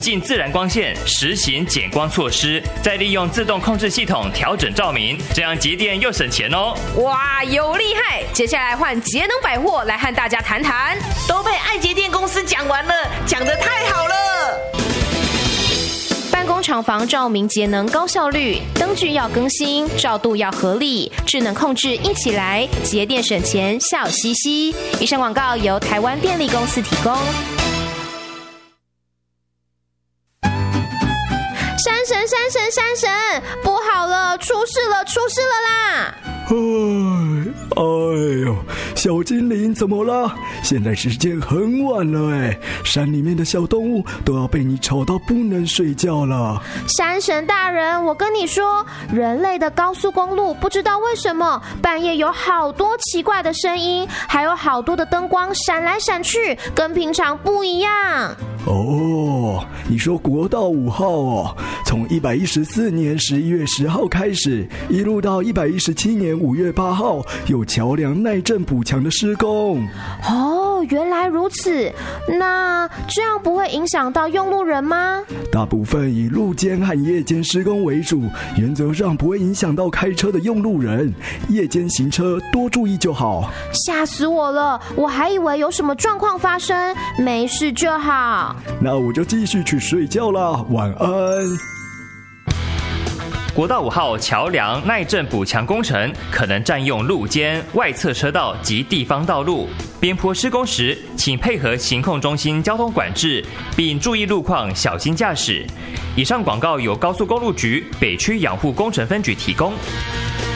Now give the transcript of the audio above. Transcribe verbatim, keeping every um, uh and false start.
进自然光线，实行减光措施，再利用自动控制系统调整照明，这样节电又省钱哦。 哇，有厉害！接下来换节能百货来和大家谈谈。 都被爱节电公司讲完了，讲得太好了。 办公厂房照明节能高效率，灯具要更新，照度要合理，智能控制一起来，节电省钱笑嘻嘻。以上广告由台湾电力公司提供。山神山神山神，不好了，出事了出事了啦！ 哎，哎呦，小精灵怎么了？现在时间很晚了哎，山里面的小动物都要被你吵到不能睡觉了。 山神大人，我跟你说，人类的高速公路不知道为什么半夜有好多奇怪的声音，还有好多的灯光闪来闪去，跟平常不一样。 哦，你说国道五号哦，从一百一十四年十一月十号开始，一路到一百一十七年五月八号，有桥梁耐震补强的施工。 哦，原来如此，那这样不会影响到用路人吗？ 大部分以路间和夜间施工为主，原则上不会影响到开车的用路人，夜间行车多注意就好。 吓死我了，我还以为有什么状况发生，没事就好。 那我就继续去睡觉啦，晚安。 国道五号桥梁耐震补强工程可能占用路肩、外侧车道及地方道路。边坡施工时，请配合行控中心交通管制，并注意路况，小心驾驶。以上广告由高速公路局北区养护工程分局提供。